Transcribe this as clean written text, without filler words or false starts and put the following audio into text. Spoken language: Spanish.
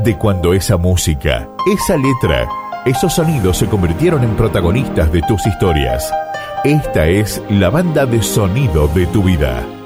De cuando esa música, esa letra, esos sonidos se convirtieron en protagonistas de tus historias. Esta es la banda de sonido de tu vida.